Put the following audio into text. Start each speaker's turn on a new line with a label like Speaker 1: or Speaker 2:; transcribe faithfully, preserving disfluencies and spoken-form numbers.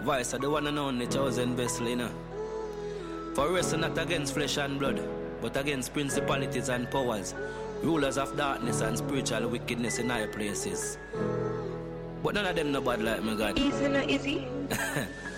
Speaker 1: voice of the one and only chosen vessel, you know. For wrestle not against flesh and blood, but against principalities and powers, rulers of darkness and spiritual wickedness in high places. But none of them no bad like me, God.
Speaker 2: Easy, no easy.